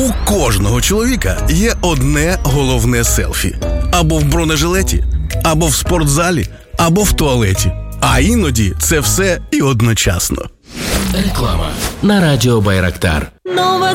У кожного чоловіка є одне головне селфі. Або в бронежилеті, або в спортзалі, або в туалеті. А іноді це все і одночасно. Реклама на радіо Байрактар.